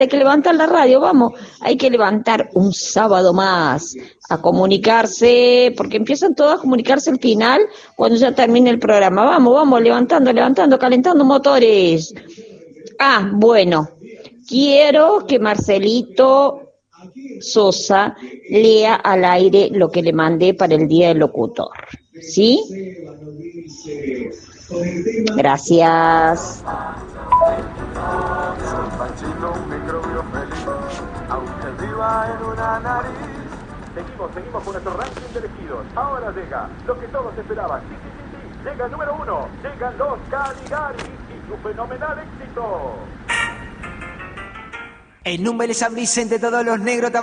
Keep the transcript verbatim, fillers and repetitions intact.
Hay que levantar la radio, vamos, hay que levantar un sábado más a comunicarse, porque empiezan todos a comunicarse al final, cuando ya termine el programa. Vamos, vamos, levantando, levantando, calentando motores. Ah, bueno, quiero que Marcelito Sosa lea al aire lo que le mandé para el Día del Locutor. ¿Sí? Gracias. Aunque viva en una nariz. Seguimos, seguimos con nuestro ranking de elegidos. Ahora llega lo que todos esperaban. Sí, sí, sí, sí. Llega el número uno. Llegan los Caligaris y su fenomenal éxito. El número es San Vicente, todos los negros.